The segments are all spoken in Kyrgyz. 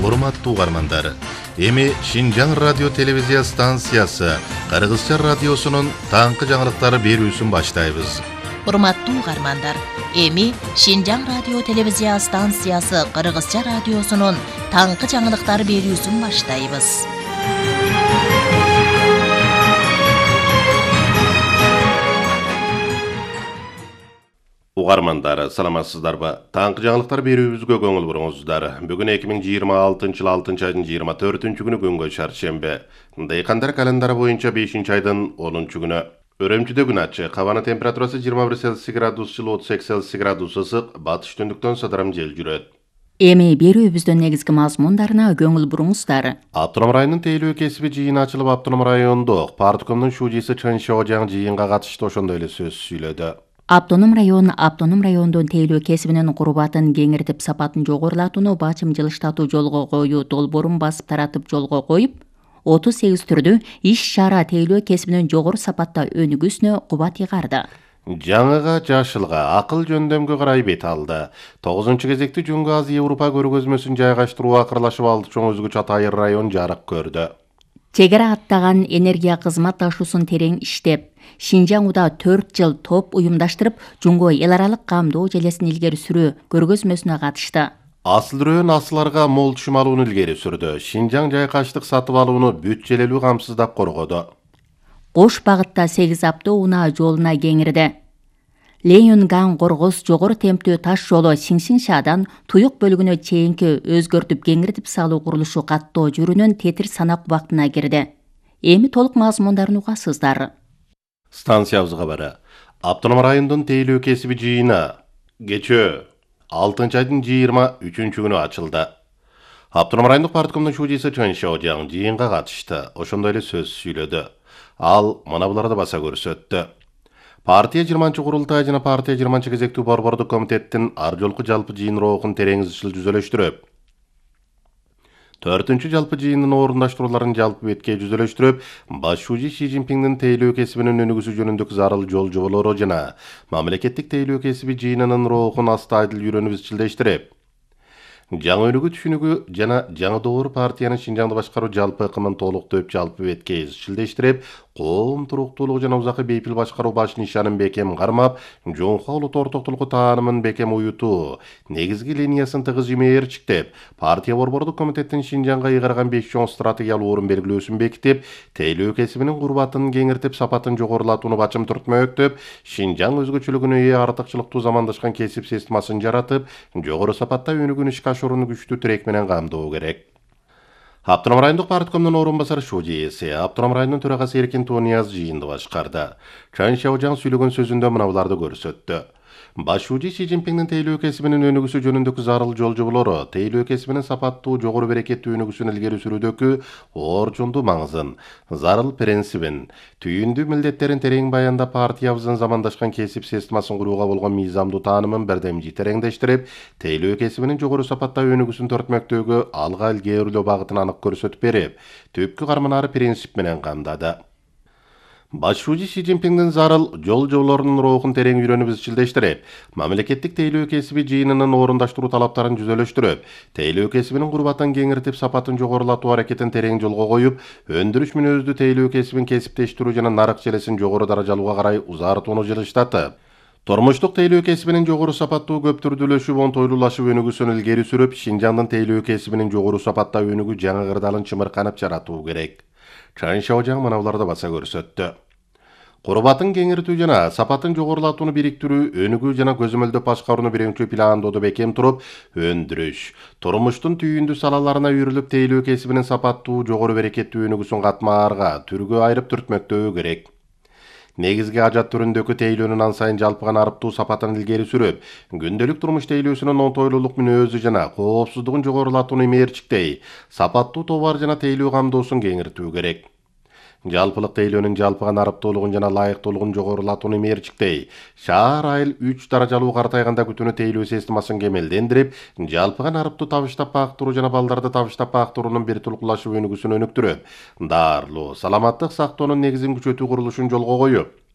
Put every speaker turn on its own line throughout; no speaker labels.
урматтуу угармандар, эми Шинжаң радио телевизия станциясы Кыргызча радиосунун таңкы жаңылыктары берүүсүн баштайбыз.
Урматтуу угармандар, эми Шинжаң радио телевизия станциясы Кыргызча радиосунун таңкы жаңылыктары берүүсүн баштайбыз.
Угармандар, саламатсыздарбы? Таңкы жаңылыктар берүүбүзгө көңүл буруңуздар. Бүгүн 2026 6 айдын 24 күнү күнгө чаршембе. Дыйкандар календары боюнча 5 айдын 10 күнү. Өрөмчүдө күн ачык, абанын температурасы 21 Цельсий градус жылы, 38 Цельсий градус ысык, батыш түндүктөн сыдырым жел жүрөт.
Эми берүүбүздүн негизги мазмундарына көңүл буруңуздар.
Автоном районунун тейлөө кесиби жыйыны ачылып, автоном райондук парткомдун шужиси Чын Шожаң жыйынга катышты, ошондой эле сөз сүйлөдү.
Автоном райондун тейлөө кесибинин курбатын кеңиртип, сапатын жогорулатууну бачым жылыштатуу жолго коюу долбоорун басып таратып жолго коюп, 38 түрдүү иш-чара тейлөө кесибинин жогору сапатта өнүгүүсүнө кубат ыйгарды.
Жаңыга жашылга акыл жөндөмгө карай бет алды. 9-кезекти Жөнгө Азия Европа көргөзмөсүн жайгаштыруу акырлашып алды. Чоң өзгөчө Атайыр район жарык көрдү.
Чек ара аттаган энергия кызматташуусун терең иштеп, Шинжаңда 4 жыл топ уюмдаштырып, Жөнгө эл аралык камдоо желесин илгери сүрүү көргөзмөсүнө катышты.
Асыл рөөн асыларга мол түшүм алууну илгери сүрдү. Шинжаң жайкаштык сатып алууну бүт-желелүү камсыздап коргоду.
Кош багытта 8 аптоо унаа жолуна кеңирди. Ленин-Ган Коргоз жогору темптүү таш жолу Сиңсиңшадан туюк бөлүгүнө чейинки өзгөртүп кеңиртип салуу курулушу каттоо жүрүнүн тетир санак убактына кирди. Эми толук мазмундарын угасыздар.
Станциябыз кабары. Автоном райондун тейлөө кесиби жыйыны кечээ 6 айдын 23 күнү ачылды. Автоном райондук парткомдун шужиси Чын Шожаң жыйынга катышты, ошондой эле сөз сүйлөдү. Ал мына буларды баса көрсөттү. Партия 20 курултай жана партия 20 кезектүү борбордук комитеттин ар жолку жалпы жыйын роохун терең изчил жүзөлөштүрүп, 4-чү жалпы жыйындын орундаштырууларын жалпы бетке жүзөлөштүрүп, баш шужи Ши Цзиньпиңдин тейлөө кесибинин өнүгүүсү жөнүндөгү зарыл жол жоболору жана мамлекеттик тейлөө кесиби жыйынынын роохун астайдыл үйрөнүп изчилдештирип, жаңы өнүгүү түшүнүгү жана жаңы доор партиянын Шинжаңды башкаруу жалпы ыкымын толуктоп жалпы бетке изчилдештирип, коом туруктуулугу жана узакы бейпил башкаруу баш нишанын бекем кармап, жоңко улут ортоктулугу таанымын бекем уютуу, негизги линиясын тыгыз жимээрчиктеп, партия борбордук комитеттин Шинжаңга ыйгарган 5 чоң стратегиялык орун белгилөөсүн бекитип, тейлөө кесибинин курбатын кеңиртип, сапатын жогорулатууну бачым түртмөктөп, Шинжаң өзгөчөлүгүнө ээ артыкчылыктуу замандашкан кесип системасын жаратып, жогору сапатта өнүгүүнү ишке ашырууну күчтүү тирек менен камдоо керек. Автоном райондук парткомдун орун басары шужиси, Автоном районунун төрагасы Эркин Тонияз жыйынды башкарды. Чын Шожаң сүйлөгөн сөзүндө мына буларды көрсөттү. Баш шужи Ши Цзиньпиңдин тейлөө кесибинин өнүгүүсү жөнүндөгү зарыл жол жоболору, тейлөө кесибинин сапаттуу жогору берекеттүү өнүгүүсүн илгери сүрүүдөгү орчундуу маңызын, зарыл принцибин, түйүндүү милдеттерин терең баяндап, партиябыздын замандашкан кесип системасын курууга болгон мыйзамдуу таанымын бирдемжи тереңдештирип, тейлөө кесибинин жогору сапатта өнүгүүсүн төртмөктөгү алга илгерилөө багытын анык көрсөтүп берип, түпкү карманары принцип менен камдады. Баш шужи Ши Цзиньпиңдин зарыл жол жоболорунун роохун терең үйрөнүп изчилдештирип, мамлекеттик тейлөө кесиби жыйынынын орундаштыруу талаптарын жүзөлөштүрүп, тейлөө кесибинин курбатын кеңиртип, сапатын жогорулатуу аракетин терең жолго коюп, өндүрүш мүнөздүү тейлөө кесибин кесиптештирүү жана нарык желесин жогору даражалууга карай узартууну жылыштатып, тормуштук тейлөө кесибинин жогору сапаттуу көп түрдүүлөшүп, онтойлуулашып өнүгүүсүн илгери сүрүп, Шинжаңдын тейлөө кесибинин жогору сапатта өнүгүү жаңы кырдаалын чымырканып жаратуу керек. Чын Шожаң мына буларды баса көрсөттү. Курбатын кеңиртүү жана сапатын жогорулатууну бириктирүү, өнүгүү жана көзөмөлдөп башкарууну биринчи пландоодо бекем туруп, өндүрүш, турмуштун түйүндүү салаларына үйрүлүп, тейлөө кесибинин сапаттуу жогору берекеттүү өнүгүүсүн катмаарга, түргө айырып түртмөктөө керек. Негизги ажат түрүндөгү тейлөөнүн ан сайын жалпыган арыптуу сапатын илгери сүрүп, күндөлүк турмуш тейлөөсүнүн онтойлуулук мүнөзү жана коопсуздугун жогорулатууну имээрчиктей, сапаттуу товар жана тейлөө камдоосун кеңиртүү керек. Жалпылык тейлөөнүн жалпыган арыптуулугун жана ылайыктуулугун жогорулатууну имээрчиктей, шаар айыл 3 даражалуу картайганда күтүүнү тейлөө системасын кемелдендирип, жалпыган арыптуу табыштап бактыруу жана балдарды табыштап бактыруунун бир тулкулашып өнүгүүсүн өнүктүрүп, дарылуу, саламаттык сактоонун негизин күчөтүү курулушун жолго коюп,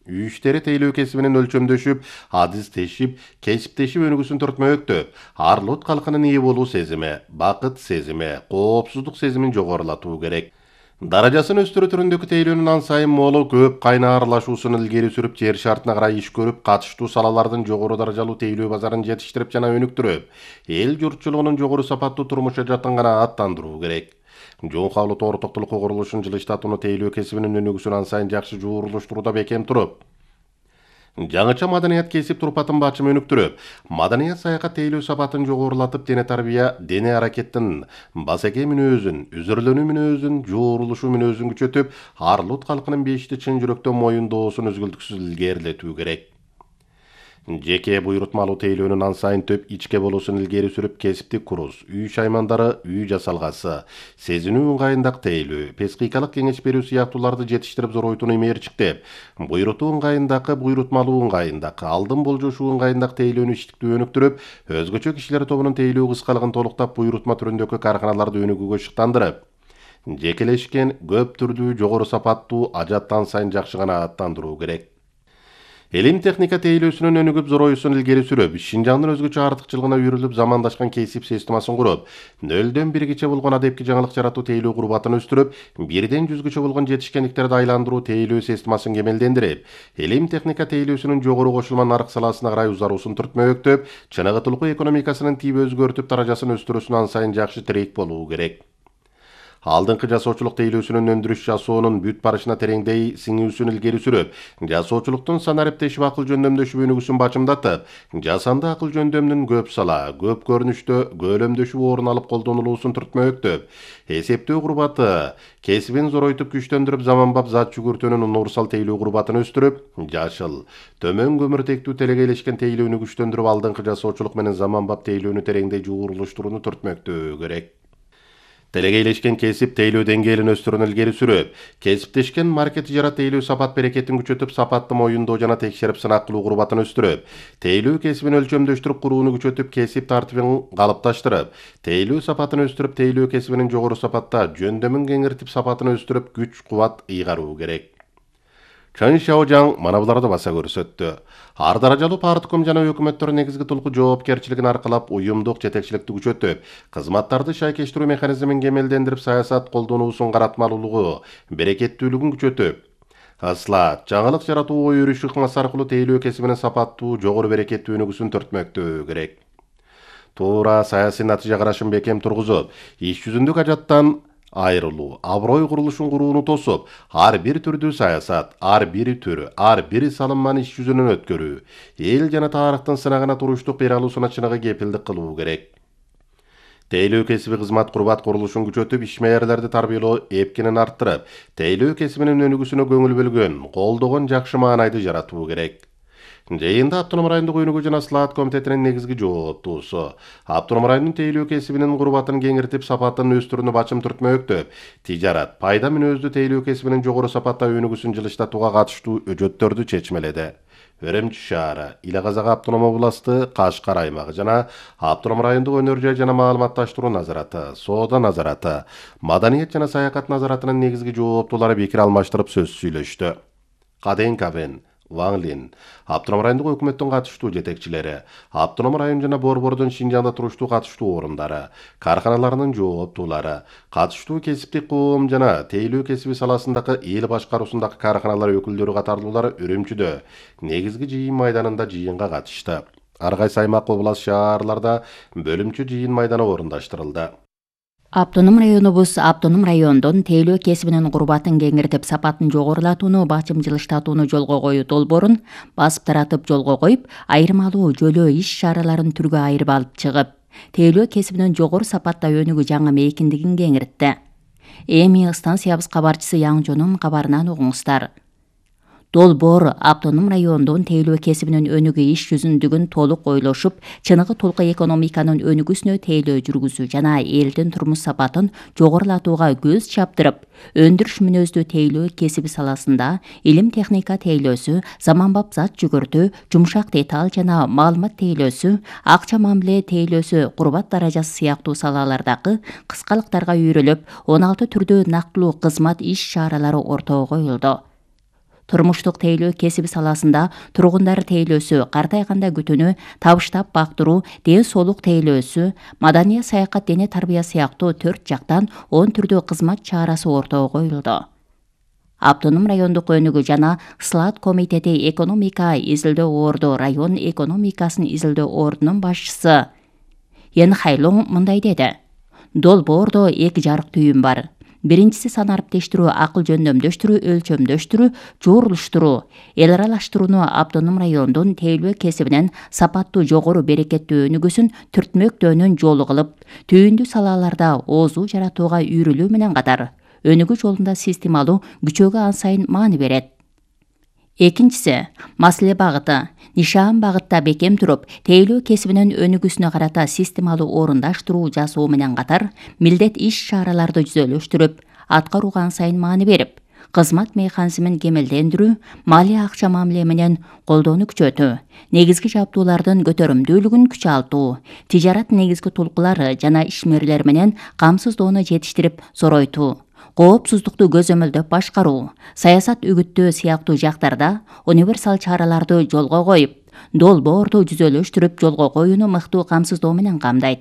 үй иштери тейлөө кесибинин өлчөмдөшүп, адистешип, кесиптешип өнүгүүсүн төртмөктөп, арлык калкынын ээ болуу сезими, бакыт сезими, коопсуздук сезимин жогорулатуу керек. Даражасын өстүрүү түрүндөгү тейлөөнүн ан сайын молу көп кайна аралашуусун илгери сүрүп, жер шартына карай иш көрүп, катыштуу салалардын жогору даражалуу тейлөө базарын жетиштирип жана өнүктүрүп, эл журтчулугунун жогору сапаттуу турмуш жаатын гана аттандыруу керек. Жон кабыл тоор токтулукку курулушун жылыштатууну тейлөө кесибинин өнүгүүсүн ан сайын жакшы жуурулуштурууда бекем туруп, жаңыча маданият кесип турпатын бачым өнүктүрүп, маданият саякат тейлөө сапатын жогорулатып, дене тарбия, дене аракеттин басеке мүнөзүн, үзүрлөнүү мүнөзүн, жуурулушу мүнөзүн күчөтүп, арлык калкынын бешти чын жүрөктөн моюндоосун үзгүлтүксүз илгерилетүү керек. Жеке буйрутмалуу тейлөөнүн ан сайын төп ичке болуусун илгери сүрүп, кесиптик курус, үй шаймандары, үй жасалгасы, сезинүү ыңгайындагы тейлөө, психикалык кеңеш берүү сыяктууларды жетиштирип зоройтууну имээрчиктеп, буйрутуу ыңгайындагы, буйрутмалуу ыңгайындагы, алдын болжошуу ыңгайындагы тейлөөнү иштиктүү өнүктүрүп, өзгөчө кишилер тобунун тейлөө кыскалыгын толуктап, буйрутма түрүндөгү карканаларды өнүгүүгө шыктандырып, жекелешкен, көп түрдүү, жогору сапаттуу, ажатты ан сайын жакшы гана аттандыруу керек. Элим техника тейлөөсүнүн өнүгүп зороюусун илгери сүрүп, Шинжаңдын өзгөчө артыкчылыгына үйрүлүп, замандашкан кесип системасын куруп, нөлдөн биргиче болгон адепки жаңылык жаратуу тейлөө курбатын өстүрүп, бирден жүзгүчө болгон жетишкендиктерди айландыруу тейлөө системасын кемелдендирип, элим техника тейлөөсүнүн жогору кошулма нарык саласына карай узаруусун түртмөктөп, чыныгытылуу экономикасынын тип өзгөртүп, даражасын өстүрүүсүн ан сайын жакшы тирек болуу керек. Алдыңкы жасоочулук тейлөөсүнүн өндүрүш жасоонун бүт барышына тереңдей сиңүүсүн илгери сүрүп, жасоочулуктун санариптешип акыл жөндөмдөшүп өнүгүүсүн бачымдатып, жасанды акыл жөндөмдүн көп сала, көп көрүнүштө көлөмдөшүп орун алып колдонулуусун түртмөктөп, эсептөө курбаты кесибин зоройтуп күчтөндүрүп, заманбап зат жүгүртүүнүн универсал тейлөө курбатын өстүрүп, жашыл, төмөн көмүртектүү телегейлешкен тейлөөнү күчтөндүрүп, алдыңкы жасоочулук менен заманбап тейлөөнү тереңдей жуурулуштурууну түртмөктөө керек. Телегейлешкен кесип тейлөө деңгээлин өстүрүүнү илгери сүрүп, кесиптешкен маркет тижарат тейлөө сапат берекетин күчөтүп, сапатты моюндоо жана текшерип сынак кылуу курбатын өстүрүп, тейлөө кесибин өлчөмдөштүрүп курууну күчөтүп, кесип тартибин калыпташтырып, тейлөө сапатын өстүрүп, тейлөө кесибинин жогору сапатта жөндөмүн кеңиртип, сапатын өстүрүп, күч кубат ыйгаруу керек. Чын Шаожаң мана буларды баса көрсөттү. Ар даражалуу партком жана өкмөттөр негизги тулку жоопкерчилигин аркалап, уюмдук жетекчиликти күчөтүп, кызматтарды шайкештирүү механизмин кемелдендирип, саясат колдонуусун каратмалуулугу, берекеттүүлүгүн күчөтүп, ысла, жаңылык жаратуу ой өрүшү ыкмасы аркылуу тейлөө кесибинин сапаттуу, жогору берекеттүү өнүгүүсүн түртмөктөө керек. Туура саясий натыйжа карашын бекем тургузуп, иш жүзүндөгү ажаттан айрылуу, аброй курулушун курууну тосуп, ар бир түрдүү саясат, ар бир түр, ар бир салымманы иш жүзүнөн өткөрүү, эл жана тарыхтын сынагына туруштук бере алуусуна чыныгы кепилдик кылуу керек. Тейлөө кесиби кызмат курбат курулушун күчөтүп, ишмерлерди тарбиялоо эпкинин арттырып, тейлөө кесибинин өнүгүүсүнө көңүл бөлгөн, колдогон жакшы маанайды жаратуу керек. Жыйында Автоном райондук өнүгүү жана слаат комитетинин негизги жооптуусу, Автоном районунун тейлөө кесибинин курбатын кеңиртип, сапатын өстүрүүнү бачым түртмөктөп, тижарат, пайда мүнөздүү тейлөө кесибинин жогору сапатта өнүгүүсүн жылыштатууга катыштуу өжөттөрдү чечмеледи. Өрөмчү шаары, Ила Казак автоном областы, Кашкар аймагы жана Автоном райондук өнөр жай жана маалыматташтыруу назараты, соода назараты, маданият жана саякат назаратынын негизги жооптуулары пикир алмаштырып сөз сүйлөштү. Каден Кавен, Ван Лин, Автоном райондук өкмөттүн катыштуу жетекчилери, Автоном район жана Борбордун Шинжаңда туруштуу катыштуу орундары, карканаларынын жооптуулары, катыштуу кесиптик коом жана тейлөө кесиби саласындагы эл башкаруусундагы карканалар өкүлдөрү катарлуулары Үрүмчүдө негизги жыйын майданында жыйынга катышты. Ар кайсы аймак, област, шаарларда бөлүмчө жыйын майданы орундаштырылды.
Автоном районубуз автоном райондон тейлөө кесибинин курбатын кеңиртип, сапатын жогорулатууну, бачым жылыштатууну жолго коюу долбоорун басып таратып жолго коюп, айырмалуу жөлөө иш чараларын түргө айырып алып чыгып, тейлөө кесибинин жогору сапатта өнүгүү жаңы мейкиндигин кеңиртти. Эми станциябыз кабарчысы Яңжонун кабарынан угуңуздар. Долбоор автоном райондон тейлөө кесибинин өнүгүү иш жүзүндүгүн толук ойлошуп, чыныгы толук экономиканын өнүгүүсүнө тейлөө жүргүзүү жана элдин турмуш сапатын жогорулатууга көз чаптырып, өндүрүш мүнөздүү тейлөө кесиби саласында илим техника тейлөөсү, заманбап зат жүгүртүү, жумшак деталь жана маалымат тейлөөсү, акча мамиле тейлөөсү, курбат даражасы сыяктуу салалардагы кыскалыктарга үйрөлүп, 16 түрдүү нактылуу кызмат иш чаралары ортого коюлду. Турмуштук тейлөө кесиби саласында тургундар тейлөөсү, картайганда күтүүнү табыштап бактыруу, ден соолук тейлөөсү, маданий саякат, дене тарбия сыяктуу 4 жактан 10 түрдүү кызмат чарасы ортого коюлду. Автоном райондук өнүгүү жана Слат комитети экономика изилдөө орду район экономикасын изилдөө ордунун башчысы Ен Хайлон мындай деди. Долбоордо 2 жарык түйүн бар. Биринчиси санариптештирүү, акыл жөндөмдөштүрүү, өлчөмдөштүрүү, жуурлуштуруу, эл аралаштырууну автоном райондун тейлөө кесибинен сапаттуу, жогору берекеттүү өнүгүүсүн түртмөктөөнүн жолу кылып, түйүндүү салаларда оозу жаратууга үйрүлүү менен катар өнүгүү жолунда системалуу күчөөгө ан сайын маани берет. Экинчиси, маселе багыты, нишан багытта бекем туруп, тейлөө кесибинин өнүгүүсүнө карата системалуу орундаштыруу жасоо менен катар, милдет иш чараларды жүзөлөштүрүп, аткарууга ан сайын маани берип, кызмат механизмин кемелдендирүү, малия акча мамиле менен колдоону күчөтүү, негизги жабдуулардын көтөрүмдүүлүгүн күчалтуу, тижарат негизги тулкулары жана ишмерлер менен камсыздоону жетиштирип зоройтуу, коопсуздукту көзөмөлдөп башкаруу, саясат үгүттөө сыяктуу жактарда универсал чараларды жолго коюп, долбоорду жүзөлөштүрүп жолго коюуну мыктуу камсыздоо менен камдайт.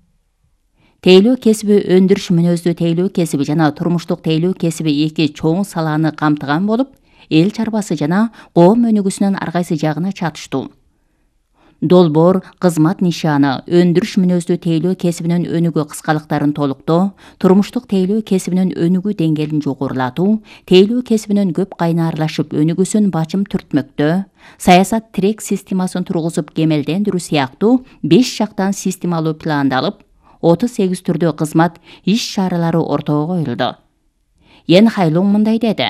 Тейлөө кесиби өндүрүш мүнөздүү тейлөө кесиби жана турмуштук тейлөө кесиби 2 чоң салааны камтыган болуп, эл чарбасы жана коом өнүгүүсүнүн ар кайсы жагына чатыштуу. Долбоор, кызмат нишаны, өндүрүш мүнөздүү тейлөө кесибинин өнүгүү кыскалыктарын толуктоо, турмуштук тейлөө кесибинин өнүгүү деңгээлин жогорулатуу, тейлөө кесибинин көп кайнарлашып өнүгүүсүн бачым түртмөктөө, саясат тирек системасын тургузуп кемелдендирүү сыяктуу 5 жактан системалуу пландалып, 38 түрдүү кызмат иш чаралары ортого коюлду. Ен Хайлон мындай деди.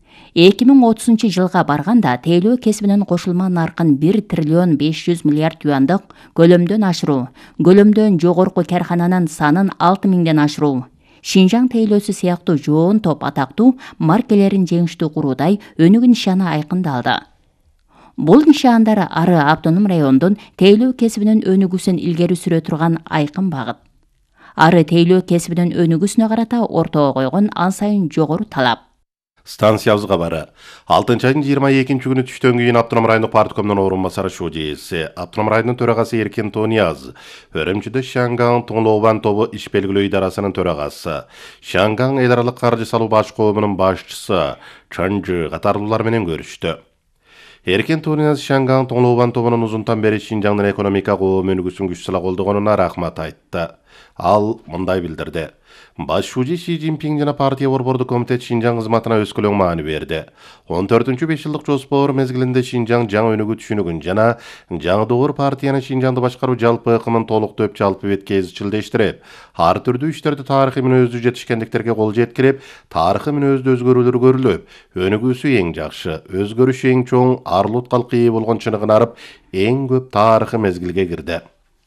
2030 жылга барганда тейлөө кесибинин кошулма наркын 1 триллион 500 миллиард юандык көлөмдөн ашыруу, көлөмдөн жогорку кархананын санын 6000ден ашыруу, Шинжаң тейлөөсү сыяктуу жоон топ атактуу маркелерин жеңиштүү куруудай өнүгүү нишаны айкындалды. Бул нишандар ары автоном райондун тейлөө кесибинин өнүгүүсүн илгери сүрө турган айкын багыт. Ары тейлөө кесибинин өнүгүүсүнө карата ортого койгон ан сайын жогору талап.
Станциябызга бары. 6 айдын 22 күнү түштөн кийин Автоном райондук парткомдун орун басары шужээси, Автоном районунун төрагасы Эркен Тонияз, Өрөмчүдө Шаңгаң Тоңлообан тобу иш белгилөө идарасынын төрагасы, Шаңгаң эл аралык каржы салуу баш коомунун башчысы Чанжы катарлуулар менен көрүштү. Эркен Тонияз Шаңгаң Тоңлообан тобунун узунтан бери Шинжаңдын экономика коом өнүгүүсүн күч сыла колдогонуна рахмат айтты. Ал мындай билдирди. Баш шужи Си Цзиньпин жана партия борбордук комитет Шинжаң кызматына өскөлөң маани берди. 14-5 жылдык жоспор мезгилинде Шинжаң жаңы өнүгүү түшүнүгүн жана жаңы доор партияны Шинжаңды башкаруу жалпы ыкымын толуктоп жалпы бетке изчилдештирип, ар түрдүү иштерди тарыхый мүнөздүү жетишкендиктерге кол жеткирип, тарыхый мүнөздүү өзгөрүүлөр көрүлүп, өнүгүүсү эң жакшы, өзгөрүшү эң чоң, арлут калкы ээ болгон чыныгын арып, эң көп тарыхый мезгилге кирди.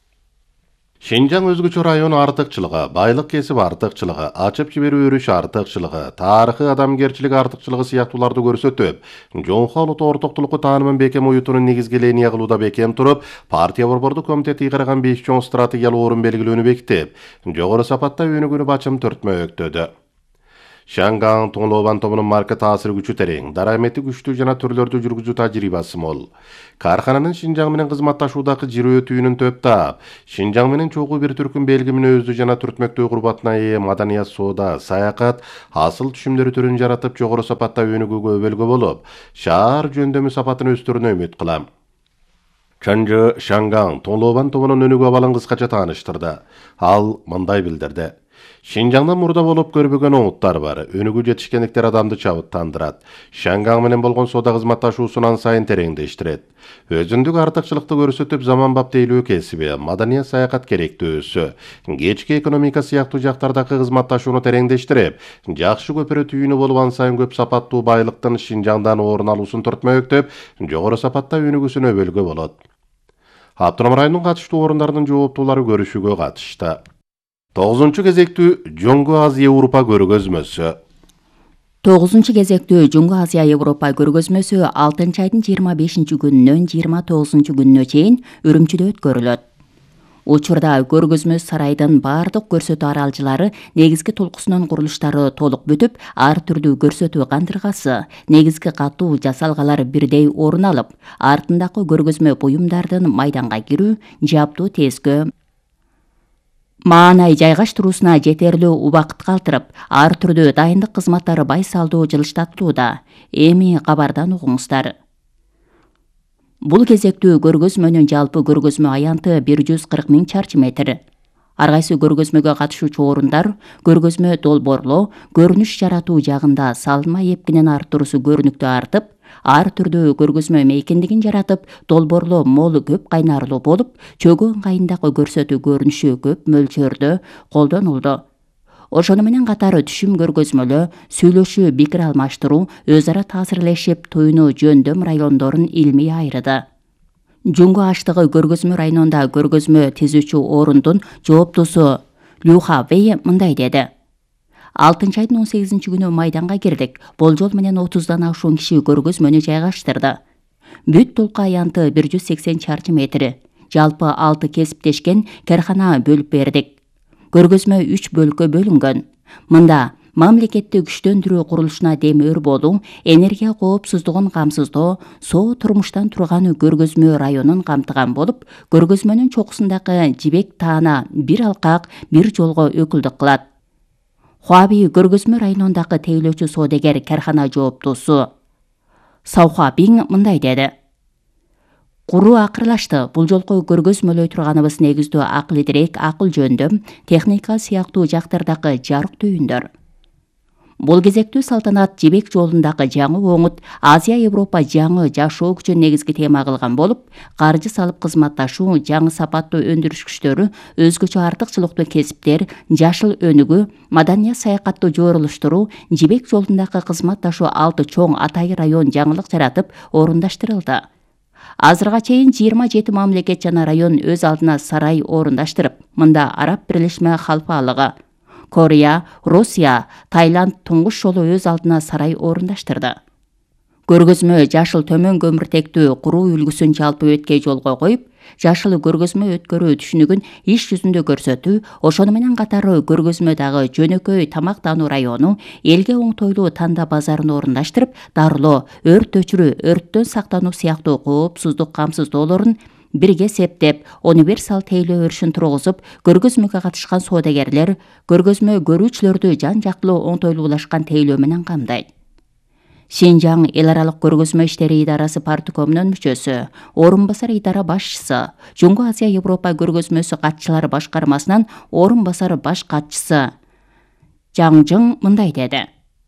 Шинжаң өзгөчө район артыкчылыгы, байлык кесип артыкчылыгы, ачып жиберүү өрүш артыкчылыгы, тарыхый адамгерчилик артыкчылыгы сыяктууларды көрсөтүп, жоңко улут ортоктулукку таанымын бекем уютуунун негизги линия кылууда бекем туруп, партия борбордук комитети караган 5 чоң стратегиялык орун белгилөөнү бекитип, жогору сапатта өнүгүүнү бачым түртмөктөдү. Шаңгаң Тоңлообан тобунун марка таасиры күчү терең, дарамети күчтүү жана түрлөрдү жүргүзүү тажрыйбасы мол. Кархананын Шинжаң менен кызматташуудагы жирөө түйүнүн төп таап, Шинжаң менен чогуу бир түркүн белги мүнөздүү жана түртмөктүү курбатына ээ маданият, соода, саякат, асыл түшүмдөр түрүн жаратып жогору сапатта өнүгүүгө өбөлгө болуп, шаар жөндөмү сапатын өстүрүүнү үмүт кылам. Чанжы Шаңгаң Тоңлообан тобунун өнүгүү абалын кыскача тааныштырды. Ал мындай билдирди. Шинжаңда мурда болуп көрбөгөн оңуттар бар. Өнүгүү жетишкендиктер адамды чабыттандырат. Шаңгаң менен болгон соода кызматташуусун ан сайын тереңдештирет. Өзүндүк артыкчылыкты көрсөтүп, заманбап тейлөө кесиби, маданият, саякат керектөөсү, кечки экономика сыяктуу жактардагы кызматташууну тереңдештирип, жакшы көпүрө түйүнү болуп ан сайын көп сапаттуу байлыктын Шинжаңдан орун алуусун түртмөктөп, жогору сапатта өнүгүүсүн өбөлгө болот. Автоном районунун катыштуу орундарынын жооптуулары көрүшүүгө катышты. 9 кезектүү Жоңго Азия Европа көргөзмөсү.
9 кезектүү Жоңго Азия Европа көргөзмөсү 6 айдын 25 күнүнөн 29 күнүнө чейин Үрүмчүдө өткөрүлөт. Учурда көргөзмө сарайдын бардык көрсөтүү аралжылары негизги толкусунун курулуштары толук бүтүп, ар түрдүү көрсөтүү кандыргасы, негизги катуу жасалгалар бирдей орун алып, артындагы көргөзмө буюмдардын майданга кирүү, жабдуу тескөө маанай жайгаштыруусуна жетерлүү убакыт калтырып, ар түрдүү дайындык кызматтары байсалдуу жылыштатылууда. Эми кабардан угуңуздар. Бул кезектүү көргөзмөнүн жалпы көргөзмө аянты 140 000 чарчы метр. Ар кайсы көргөзмөгө катышуучу орундар көргөзмө долбоорлоо, көрүнүш жаратуу жагында салынма эпкинин арттыруусу көрүнүктүү артып, ар түрдүү көргөзмө мейкиндигин жаратып, долбоорлоо мол көп кайнарлуу болуп, чөгүү ыңгайындагы көрсөтүү көрүнүшү көп мөлчөрдө колдонулду. Ошону менен катары түшүм көргөзмөлөө, сүйлөшүү, пикир алмаштыруу, өз ара таасирлешип туюнуу жөндөм райондорун илмий айырды. Жуңгу аштыгы көргөзмө районунда көргөзмө тизүүчү орундун жооптусу Люха Вэй мындай деди. 6-айдын 18-күнү майданга кирдик. Болжол менен 30дан ашуун киши көргөзмөнү жайгаштырды. Бүт толку аянты 180 чарчы метр. Жалпы 6 кесиптешкен кархана бөлүп бердик. Көргөзмө 3 бөлүккө бөлүнгөн. Мында мамлекеттик күчтөндүрүү курулушуна демөөр болуу, энергия коопсуздугун камсыздоо, соо турмуштан турган көргөзмө районун камтыган болуп, көргөзмөнүн чокусундагы жибек таана бир алкак бир жолго өкүлдүк кылат. Хуаби көргөзмө районундагы тейлөөчү соодагер кархана жооптусу Сауха Биң мындай деди. Куруу акырлашты. Бул жолку көргөзмөлөй турганыбыз негиздүү акыл идирек, акыл жөндөм, техника сыяктуу жактардагы жарык түйүндөр. Бул кезектүү салтанат жибек жолундагы жаңы оңут, Азия Европа жаңы жашоо күчүн негизги тема кылган болуп, каржы салып кызматташуу, жаңы сапаттуу өндүрүш күчтөрү, өзгөчө артыкчылыктуу кесиптер, жашыл өнүгүү, маданият саякаттуу жоорулуштуруу, жибек жолундагы кызматташуу 6 чоң атайы район жаңылык жаратып, орундаштырылды. Азырга чейин 27 мамлекет жана район өз алдына сарай орундаштырып, мында Араб Бирлешме Халфалыгы, Корея, Россия, Таиланд туңгуш жолу өз алдына сарай орундаштырды. Көргөзмө жашыл төмөн көмүртектүү куруу үлгүсүн жалпы өткөй жолго коюп, жашыл көргөзмө өткөрүү түшүнүгүн иш жүзүндө көрсөтүү, ошону менен катары көргөзмөдагы жөнөкөй тамактануу району, элге оңтойлуу танда базарын орундаштырып, дарылоо, өрт өчүрүү, өрттөн сактануу сыяктуу коопсуздук камсыздоолорун бирге септеп, универсал тейлөө өрүшүн тургузуп, көргөзмөгө катышкан соодагерлер көргөзмө көрүүчүлөрдү жан жактылуу оңтойлуулашкан тейлөө менен камдайт. Шинжаң эл аралык көргөзмө иштери идарасы парткомунун мүчөсү, орун басар идара башчысы, Жуңгу Азия Европа көргөзмөсү катчылары башкармасынан орун басар баш катчысы Жаңжың мындай деди.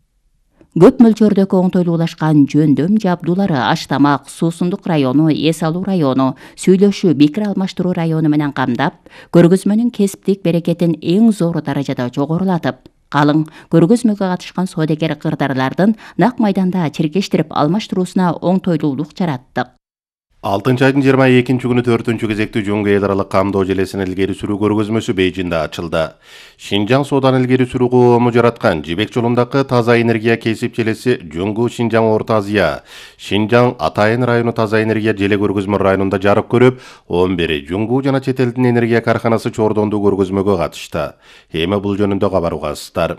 Көп мөлчөрдөгү оңтойлуулашкан жөндөм жабдуулары Аштамак, Суусундук району, Эс алуу району, сүйлөшүү, пикир алмаштыруу району менен камдап, көргөзмөнүн кесиптик берекетин эң зор даражада жогорулатып, калың көргөзмөгө катышкан соодагер кырдарлардын нак майданда чиркештирип алмаштыруусуна оңтойлуулук жараттык.
6-айдын 22-күнү 4-чү кезектүү Жуңгу эл аралык камдоо желесин илгери сүрүү көргөзмөсү Бейжиңде ачылды. Шинжаң соодан илгери сүрүү коому жараткан жибек жолундагы таза энергия кесип желеси Жуңгу Шинжаң Орто Азия, Шинжаң Атайын району таза энергия желе көргөзмө районунда жарык көрүп, 11 Жуңгу жана чет элдин энергия карханасы чордондуу көргөзмөгө катышты. Эми бул жөнүндө кабар угасыздар.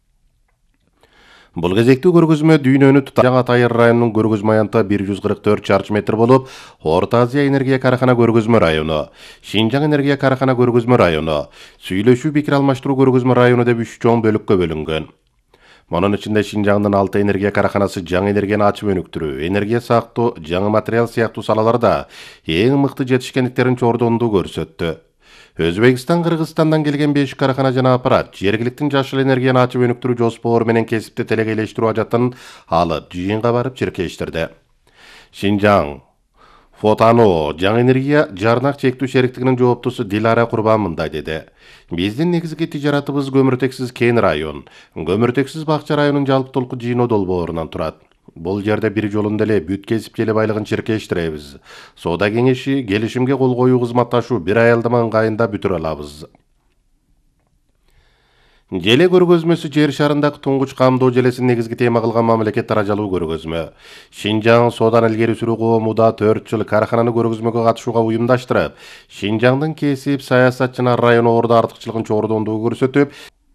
Бул кезектүү көргөзмө дүйнөнү Шинжаң Атайын районунун көргөзмө аянты 144 чарчы метр болуп, Орто Азия энергия кархана көргөзмө району, Шинжаң энергия кархана көргөзмө району, сүйлөшүү пикир алмаштыруу көргөзмө району деп 3 чоң бөлүккө бөлүнгөн. Мунун ичинде Шинжаңдын 6 энергия карханасы жаңы энергияны ачып өнүктүрүү, энергия сактоо, жаңы материал сыяктуу салаларда эң мыкты жетишкендиктерин чордондуу көрсөттү. Өзбекстан, Кыргызстандан келген 5 кархана жана аппарат жергиликтин жашыл энергияны ачып өнүктүрүү жоспору менен кесипти телекейлештирүү ажатын алып жыйынга барып чиркештирди. Шинжаң Фотано жаңы энергия жарнак чектүү шериктигинин жооптусу Дилара Курбан мындай деди. Биздин негизги тижаратыбыз көмүртексиз кен район. Көмүртексиз бакча районунун жалпы толку жыйноо долбоорунан турат. Бул жерде бир жолунда эле бүт кесип желе байлыгын чиркештиребиз. Соода кеңеши, келишимге кол коюу, кызматташуу бир аялдама ыңгайында бүтүрө алабыз. Желе көргөзмөсү жер шарындагы туңгуч камдоо желесин негизги тема кылган мамлекет даражалуу көргөзмө. Шинжаң соодан илгери сүрүү коомуда 4 жыл карахананы көргөзмөгө катышууга уюмдаштырып, Шинжаңдын кесип, саясат жана район ордо артыкчылыгын чогордондугу көрсөтүп,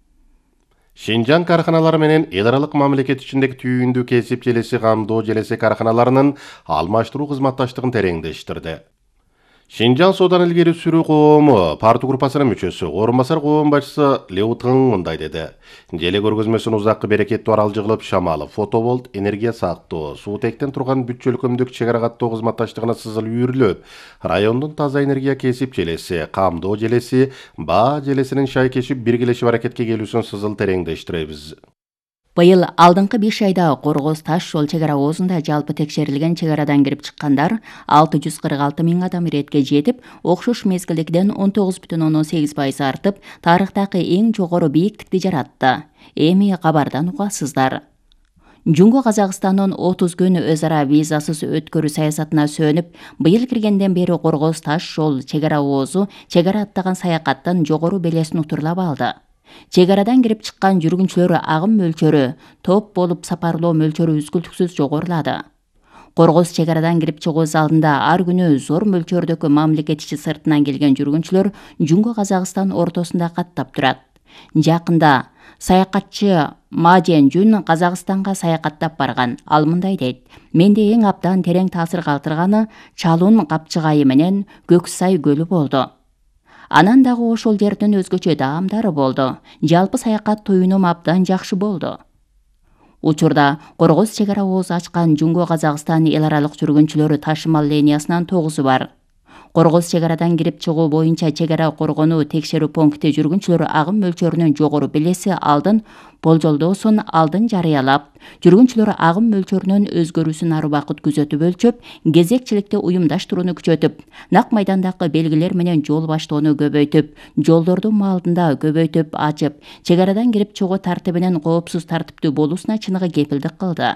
Шинжаң караханалары менен эл аралык мамлекет ичиндеги түйүндүү кесип желеси, камдоо желеси караханаларынын алмаштыруу кызматташтыгын тереңдештирди. Шинжаң соодан илгери сүрүү коому партия группасынын мүчөсү, орун басар коом башчысы Леу Тың мындай деди. Желе көргөзмөсүн узаккы берекеттүү арал жыгылып, шамал, фотоболт, энергия сактоо, суутектен турган бүт өлкөмдүк чек ара каттоо кызматташтыгына сызыл үйрүлүп, райондун таза энергия кесип желеси, камдоо желеси, баа желесинин шай кешип биргелешип аракетке келүүсүн сызыл тереңдештиребиз.
Быйыл алдыңкы 5 айда Коргоз таш жол чек ара оозунда жалпы текшерилген чек арадан кирип чыккандар 646 миң адам иретке жетип, окшош мезгилдикиден 19,8% артып, тарыхтагы эң жогору бийиктикти жаратты. Эми кабардан угасыздар. Жунго Казакстандын 30 күн өз ара визасыз өткөрүү саясатына сөнүп, быйыл киргенден бери Коргоз таш жол чек ара оозу чек ара аттаган саякаттын жогору белесин утурлап алды. Чек арадан кирип чыккан жүргүнчүлөр агым мөлчөрү, топ болуп сапарлоо мөлчөрү үзгүлтүксүз жогорулады. Коргоз чек арадан кирип чыгуу залында ар күнү зор мөлчөрдөгү мамлекет ичи сыртынан келген жүргүнчүлөр Жунго Казакстан ортосунда каттап турат. Жакында саякатчы Мажен Жун Казакстанга саякаттап барган. Ал мындай дейт: "Менде эң абдан терең таасир калтырганы Чалун капчыгайы менен Көксай көлү болду. Анан дагы ошол жердин өзгөчө даамдары болду. Жалпы саякат туюнум абдан жакшы болду." Учурда Коргоз чек ара оозу ачкан Жунго Казакстан эл аралык жүргүнчүлөр ташымал линиясынан 9 бар. Коргоз чек арадан кирип чыгуу боюнча чек ара коргонуу текшерүү пункти жүргүнчүлөр агым мөлчөрүнүн жогору белеси алдын болжолдоосун алдын жарыялап, жүргүнчүлөр агым мөлчөрүнүн өзгөрүүсүн ар убакыт күзөтүп өлчөп, кезекчиликти уюмдаштырууну күчөтүп, нак майдандагы белгилер менен жол баштоону көбөйтүп, жолдорду маалында көбөйтүп ачып, чек арадан кирип чыгуу тартибинин коопсуз тартиптүү болуусуна чыныгы кепилдик кылды.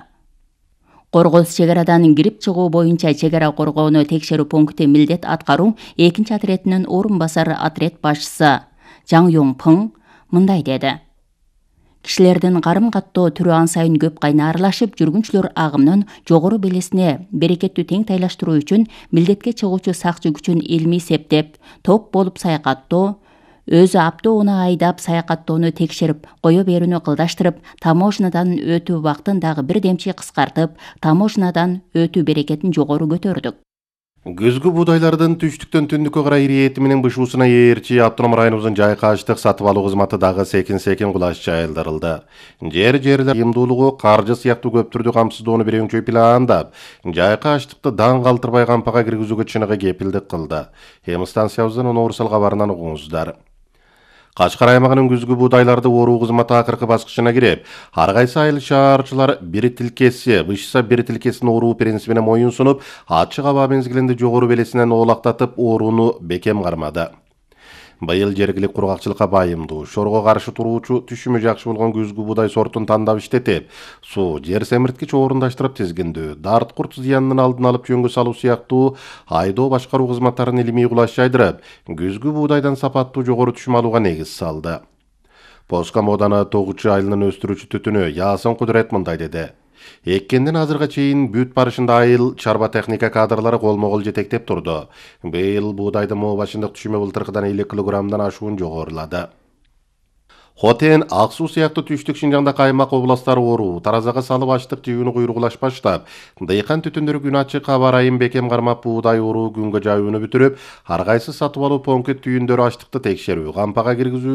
Коргоз чек арадан кирип чыгуу боюнча чек ара коргоону текшерүү пункти милдет аткаруу 2 отрядынын орун басары отряд башчысы Жаң Юң Пың мындай деди: "Кишилердин карым каттоо түрү ан сайын көп кайнарлашып, жүргүнчүлөр агымынын жогору белесине берекеттүү тең тайлаштыруу үчүн милдетке чыгуучу сакчы күчүн илмий септеп, топ болуп саякаттоо, өзү аптоуна айдап саякаттоону текшерип, кое берүүнү кылдаштырып, таможнядан өтүү убактын дагы бир демчи кыскартып, таможнядан өтүү берекетин жогору көтөрдүк."
Күзгү будайлардын түштүктөн түндүккө карай ириети менен бышуусуна ээрчи автоном районубуздун жайкы аштык сатып алуу кызматы дагы секин кулаш жайылдырылды. Жерлер ыйымдуулугу, каржы сыяктуу көп түрдүү камсыздоону бирөөңчөй пландап, жайкы аштыкты даң калтырбай кампага киргизүүгө чыныгы кепилдик кылды. Эми станциябыздын Уурсал кабарынан угуңуздар. Кашкар аймагынын күзгү будайларды оруу кызматы акыркы баскычына кирип, ар кайсы айыл шаарчылар бир тилкеси, бышса бир тилкесин оруу принцибине моюн сунуп, ачык аба мезгилинде жогору белесинен оолактатып орууну бекем кармады. Быйыл жергилик кургакчылыкка байымдуу, шорго каршы туруучу, түшүмү жакшы болгон күзгү будай сортун тандап иштетип, суу, жер семирткич орундаштырып тизгиндөө, дарт курт зыянынын алдын алып жөнгө салуу сыяктуу айдоо башкаруу кызматтарын илимий кулаш жайдырып, күзгү будайдан сапаттуу жогору түшүм алууга негиз салды. Поска Моданы Тогучу айылынын өстүрүүчү түтүнү Ясын Кудурет мындай деди: "Эккенден азырга чейин бүт барышында айыл чарба техника кадрлары колмо-кол жетектеп турду. Быйыл будайдын моо башындык түшүмү былтыркыдан 50 килограммдан ашуун жогорулады." Хотен, Ак Суу сыяктуу түштүк Шинжаңда каймак областтары оруу, таразага салып аштык жыгүүнү куйругулаш баштап, дыйкан түтүндөрү күн ачык аба ырайын бекем кармап буудай оруу күнгө жаюуну бүтүрүп, ар кайсы сатып алуу пункт түйүндөрү аштыкты текшерүү, кампага киргизүү